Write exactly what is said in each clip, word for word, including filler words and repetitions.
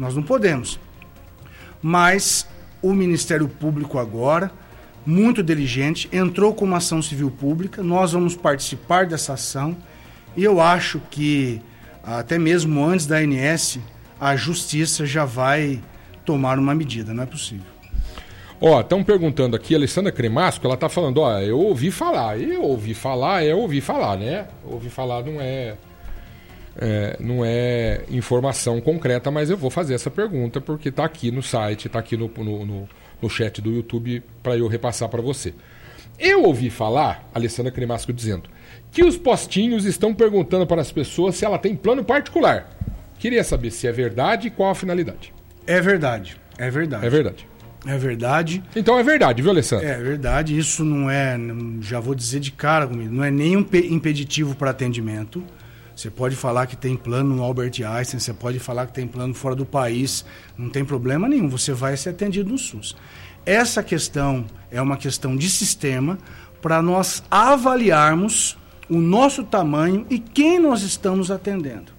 Nós não podemos. Mas o Ministério Público agora, muito diligente, entrou com uma ação civil pública, nós vamos participar dessa ação e eu acho que até mesmo antes da A N S, a Justiça já vai tomar uma medida, não é possível. Ó, estão perguntando aqui, a Alessandra Cremasco, ela está falando, ó, eu ouvi falar, eu ouvi falar, é ouvir falar, né? Ouvir falar não é, é, não é informação concreta, mas eu vou fazer essa pergunta porque está aqui no site, está aqui no, no, no, no chat do YouTube para eu repassar para você. Eu ouvi falar, a Alessandra Cremasco dizendo, que os postinhos estão perguntando para as pessoas se ela tem plano particular. Queria saber se é verdade e qual a finalidade. É verdade, é verdade. É verdade. É verdade. Então é verdade, viu, Alessandro? É verdade, isso não é, já vou dizer de cara comigo, não é nenhum impeditivo para atendimento. Você pode falar que tem plano no Albert Einstein, você pode falar que tem plano fora do país, não tem problema nenhum, você vai ser atendido no SUS. Essa questão é uma questão de sistema para nós avaliarmos o nosso tamanho e quem nós estamos atendendo.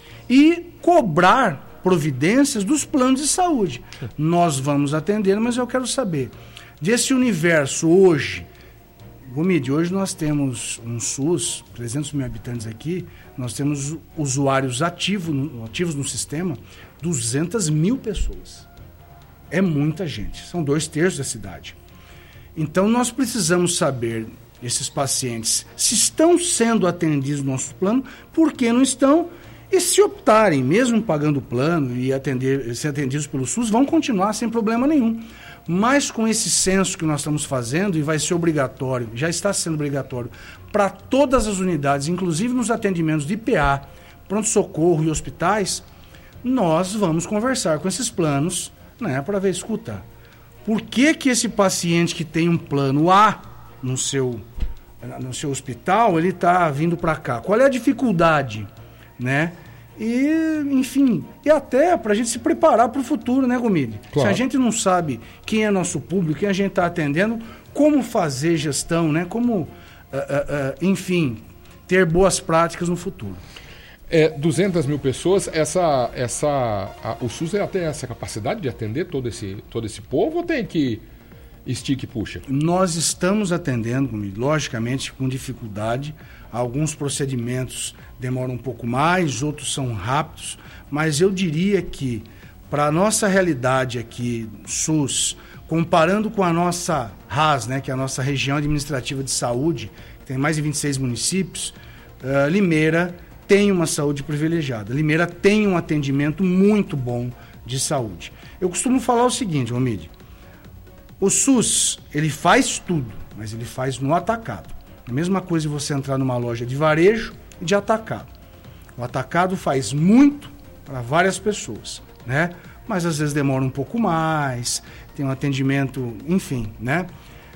E cobrar providências dos planos de saúde. Nós vamos atender, mas eu quero saber, desse universo hoje, Gomide, hoje nós temos um SUS, trezentos mil habitantes aqui, nós temos usuários ativos, ativos no sistema, duzentas mil pessoas. É muita gente, são dois terços da cidade. Então nós precisamos saber, esses pacientes, se estão sendo atendidos no nosso plano, por que não estão. E se optarem, mesmo pagando o plano e atender, ser atendidos pelo SUS, vão continuar sem problema nenhum. Mas com esse censo que nós estamos fazendo, e vai ser obrigatório, já está sendo obrigatório, para todas as unidades, inclusive nos atendimentos de I P A, pronto-socorro e hospitais, nós vamos conversar com esses planos, né, para ver, escuta, por que que esse paciente que tem um plano A no seu, no seu hospital, ele está vindo para cá? Qual é a dificuldade, né? E, enfim, e até para a gente se preparar para o futuro, né, Gomide? Claro. Se a gente não sabe quem é nosso público, quem a gente está atendendo, como fazer gestão, né? Como, uh, uh, uh, enfim, ter boas práticas no futuro. É, duzentas mil pessoas, essa, essa, a, o SUS tem essa capacidade de atender todo esse, todo esse povo ou tem que estica e puxa? Nós estamos atendendo, Gomide, logicamente com dificuldade. Alguns procedimentos demoram um pouco mais, outros são rápidos, mas eu diria que, para a nossa realidade aqui, SUS, comparando com a nossa R A S, né, que é a nossa região administrativa de saúde, que tem mais de vinte e seis municípios, uh, Limeira tem uma saúde privilegiada. Limeira tem um atendimento muito bom de saúde. Eu costumo falar o seguinte, Gomide, o SUS, ele faz tudo, mas ele faz no atacado. A mesma coisa de você entrar numa loja de varejo e de atacado. O atacado faz muito para várias pessoas, né? Mas às vezes demora um pouco mais, tem um atendimento, enfim, né?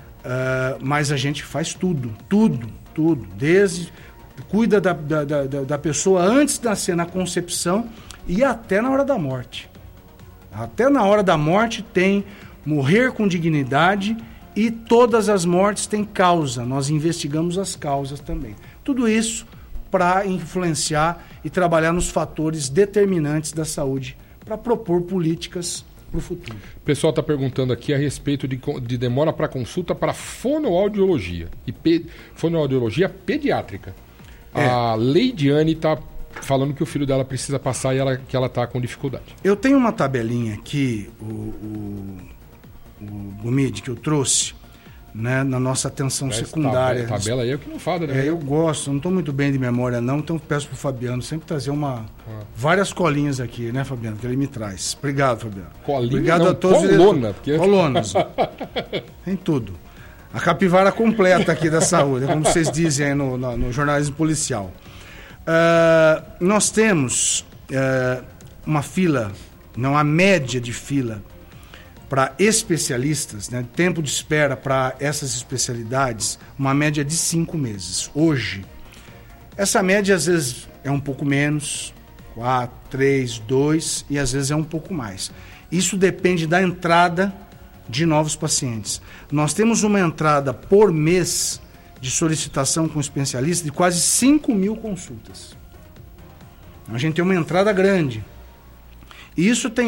Uh, mas a gente faz tudo, tudo, tudo. Desde cuida da, da, da, da pessoa antes de nascer, na concepção e até na hora da morte. Até na hora da morte tem morrer com dignidade. E todas as mortes têm causa, nós investigamos as causas também. Tudo isso para influenciar e trabalhar nos fatores determinantes da saúde, para propor políticas para o futuro. O pessoal está perguntando aqui a respeito de, de demora para consulta para fonoaudiologia, e pe, fonoaudiologia pediátrica. É. A Leidiane está falando que o filho dela precisa passar e ela, que ela está com dificuldade. Eu tenho uma tabelinha aqui, o... o... o Gomide, que eu trouxe, né, na nossa atenção Essa secundária. Tabela, tabela aí é o que não fala, né? É, eu gosto, não estou muito bem de memória não, então peço para o Fabiano sempre trazer uma, ah. várias colinhas aqui, né, Fabiano, que ele me traz. Obrigado, Fabiano. Colinha Obrigado não, a todos. colona. Porque... Colonas. Tem tudo. A capivara completa aqui da saúde, como vocês dizem aí no, no, no jornalismo policial. Uh, nós temos uh, uma fila, não, a média de fila para especialistas, né, tempo de espera para essas especialidades, uma média de cinco meses. Hoje, essa média às vezes é um pouco menos, quatro, três, dois, e às vezes é um pouco mais. Isso depende da entrada de novos pacientes. Nós temos uma entrada por mês de solicitação com especialista de quase cinco mil consultas. A gente tem uma entrada grande. E isso tem